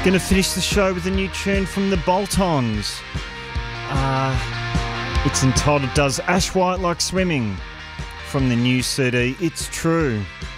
Gonna finish the show with a new tune from the Bolt-Ons. It's entitled Does Ash White Like Swimming? From the new CD, It's True.